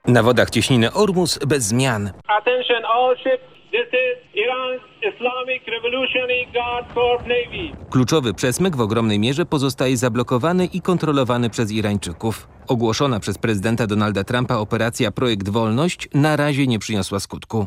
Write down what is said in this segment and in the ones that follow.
Na wodach cieśniny Ormus bez zmian. Attention all ships, this is Iran's Islamic Revolutionary Guard Corps Navy. Kluczowy przesmyk w ogromnej mierze pozostaje zablokowany i kontrolowany przez Irańczyków. Ogłoszona przez prezydenta Donalda Trumpa operacja Projekt Wolność na razie nie przyniosła skutku.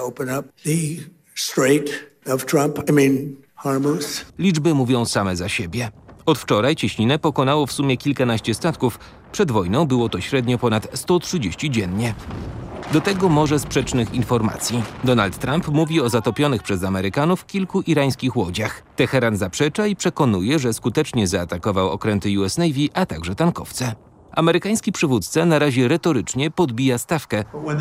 Liczby mówią same za siebie. Od wczoraj cieśninę pokonało w sumie kilkanaście statków. Przed wojną było to średnio ponad 130 dziennie. Do tego morze sprzecznych informacji. Donald Trump mówi o zatopionych przez Amerykanów kilku irańskich łodziach. Teheran zaprzecza i przekonuje, że skutecznie zaatakował okręty US Navy, a także tankowce. Amerykański przywódca na razie retorycznie podbija stawkę.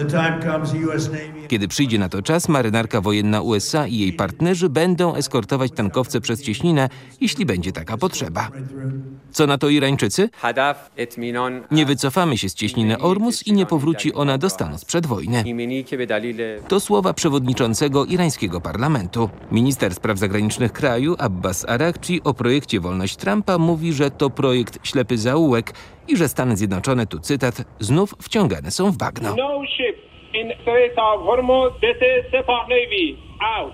Kiedy przyjdzie na to czas, marynarka wojenna USA i jej partnerzy będą eskortować tankowce przez cieśninę, jeśli będzie taka potrzeba. Co na to Irańczycy? Nie wycofamy się z cieśniny Ormus i nie powróci ona do stanu sprzed wojny. To słowa przewodniczącego irańskiego parlamentu. Minister spraw zagranicznych kraju Abbas Araghchi o projekcie Wolność Trumpa mówi, że to projekt ślepy zaułek i że Stany Zjednoczone, tu cytat, znów wciągane są w bagno. No ship in Strait of Hormuz, this is Sepah Navy. Out.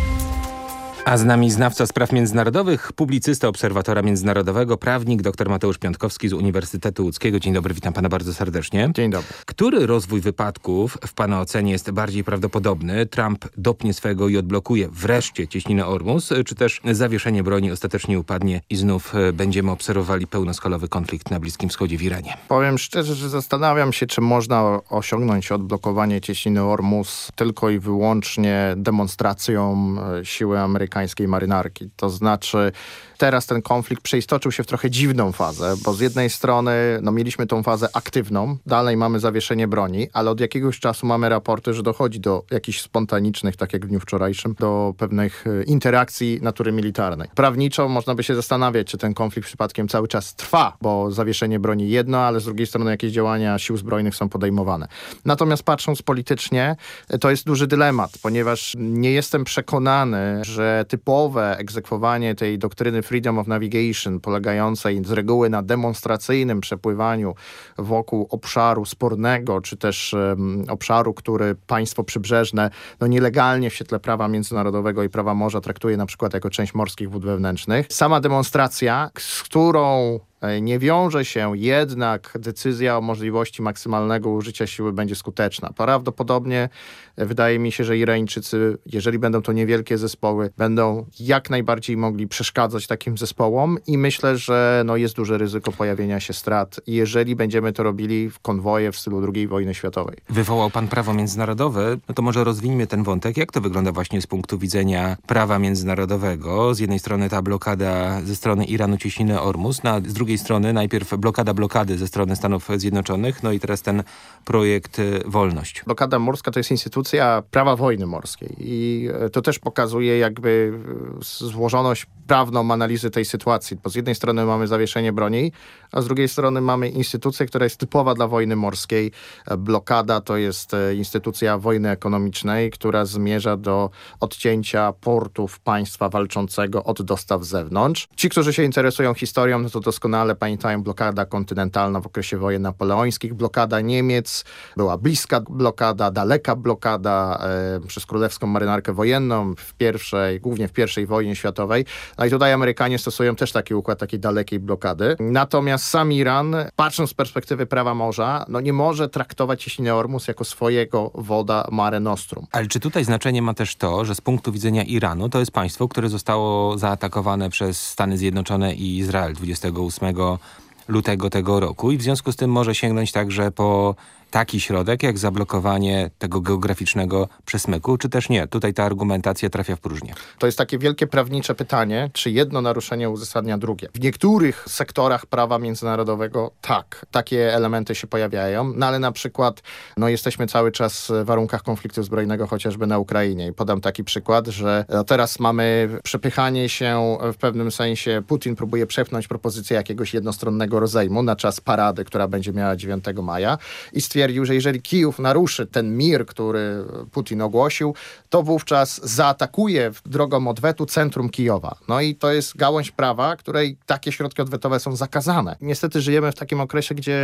A z nami znawca spraw międzynarodowych, publicysta Obserwatora Międzynarodowego, prawnik dr Mateusz Piątkowski z Uniwersytetu Łódzkiego. Dzień dobry, witam pana bardzo serdecznie. Dzień dobry. Który rozwój wypadków w pana ocenie jest bardziej prawdopodobny? Trump dopnie swego i odblokuje wreszcie cieśninę Ormus, czy też zawieszenie broni ostatecznie upadnie i znów będziemy obserwowali pełnoskalowy konflikt na Bliskim Wschodzie w Iranie? Powiem szczerze, że zastanawiam się, czy można osiągnąć odblokowanie cieśniny Ormus tylko i wyłącznie demonstracją siły amerykańskiej marynarki. To znaczy, teraz ten konflikt przeistoczył się w trochę dziwną fazę, bo z jednej strony mieliśmy tą fazę aktywną, dalej mamy zawieszenie broni, ale od jakiegoś czasu mamy raporty, że dochodzi do jakichś spontanicznych, tak jak w dniu wczorajszym, do pewnych interakcji natury militarnej. Prawniczo można by się zastanawiać, czy ten konflikt przypadkiem cały czas trwa, bo zawieszenie broni jedno, ale z drugiej strony jakieś działania sił zbrojnych są podejmowane. Natomiast patrząc politycznie, to jest duży dylemat, ponieważ nie jestem przekonany, że typowe egzekwowanie tej doktryny Freedom of Navigation, polegającej z reguły na demonstracyjnym przepływaniu wokół obszaru spornego, czy też obszaru, który państwo przybrzeżne nielegalnie w świetle prawa międzynarodowego i prawa morza traktuje na przykład jako część morskich wód wewnętrznych. Sama demonstracja, z którą nie wiąże się jednak decyzja o możliwości maksymalnego użycia siły, będzie skuteczna. Prawdopodobnie wydaje mi się, że Irańczycy, jeżeli będą to niewielkie zespoły, będą jak najbardziej mogli przeszkadzać takim zespołom i myślę, że jest duże ryzyko pojawienia się strat, jeżeli będziemy to robili w konwoje w stylu II wojny światowej. Wywołał pan prawo międzynarodowe, to może rozwiniemy ten wątek. Jak to wygląda właśnie z punktu widzenia prawa międzynarodowego? Z jednej strony ta blokada ze strony Iranu cieśniny Ormus, z drugiej strony najpierw blokady ze strony Stanów Zjednoczonych, i teraz ten projekt Wolność. Blokada morska to jest instytucja prawa wojny morskiej i to też pokazuje jakby złożoność prawną analizy tej sytuacji, bo z jednej strony mamy zawieszenie broni, a z drugiej strony mamy instytucję, która jest typowa dla wojny morskiej. Blokada to jest instytucja wojny ekonomicznej, która zmierza do odcięcia portów państwa walczącego od dostaw z zewnątrz. Ci, którzy się interesują historią, to doskonale pamiętają blokada kontynentalna w okresie wojen napoleońskich, blokada Niemiec, była bliska blokada, daleka blokada przez królewską marynarkę wojenną głównie w I wojnie światowej. I tutaj Amerykanie stosują też taki układ takiej dalekiej blokady. Natomiast sam Iran, patrząc z perspektywy prawa morza, nie może traktować cieśniny Ormus jako swojego woda Mare Nostrum. Ale czy tutaj znaczenie ma też to, że z punktu widzenia Iranu to jest państwo, które zostało zaatakowane przez Stany Zjednoczone i Izrael 28 lutego tego roku i w związku z tym może sięgnąć także po taki środek jak zablokowanie tego geograficznego przesmyku, czy też nie? Tutaj ta argumentacja trafia w próżnię. To jest takie wielkie prawnicze pytanie, czy jedno naruszenie uzasadnia drugie. W niektórych sektorach prawa międzynarodowego tak, takie elementy się pojawiają, ale na przykład jesteśmy cały czas w warunkach konfliktu zbrojnego, chociażby na Ukrainie. I podam taki przykład, że teraz mamy przepychanie się w pewnym sensie. Putin próbuje przepchnąć propozycję jakiegoś jednostronnego rozejmu na czas parady, która będzie miała 9 maja i stwierdził, że jeżeli Kijów naruszy ten mir, który Putin ogłosił, to wówczas zaatakuje drogą odwetu centrum Kijowa. I to jest gałąź prawa, której takie środki odwetowe są zakazane. Niestety żyjemy w takim okresie, gdzie